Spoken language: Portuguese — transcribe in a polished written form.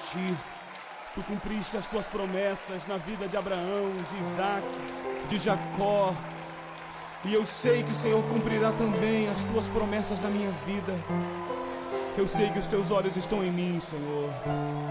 ti. Tu cumpriste as tuas promessas na vida de Abraão, de Isaac, de Jacó. E eu sei que o Senhor cumprirá também as tuas promessas na minha vida. Eu sei que os teus olhos estão em mim, Senhor.